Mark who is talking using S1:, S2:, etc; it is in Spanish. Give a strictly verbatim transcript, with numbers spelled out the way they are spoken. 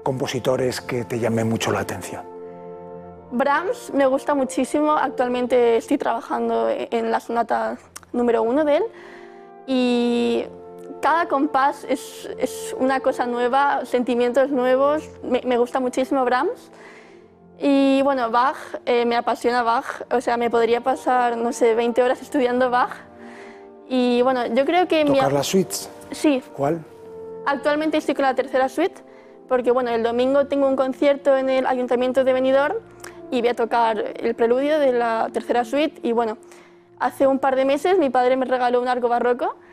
S1: compositores que te llamen mucho la atención?
S2: Brahms me gusta muchísimo, actualmente estoy trabajando en la sonata número uno de él y cada compás es, es una cosa nueva, sentimientos nuevos, me, me gusta muchísimo Brahms. Y bueno, Bach, eh, me apasiona Bach, o sea, me podría pasar, no sé, veinte horas estudiando Bach. Y bueno, yo creo que...
S1: ¿Tocar
S2: mi...
S1: las suites?
S2: Sí.
S1: ¿Cuál?
S2: Actualmente estoy con la tercera suite, porque bueno, el domingo tengo un concierto en el Ayuntamiento de Benidorm y voy a tocar el preludio de la tercera suite y bueno, hace un par de meses mi padre me regaló un arco barroco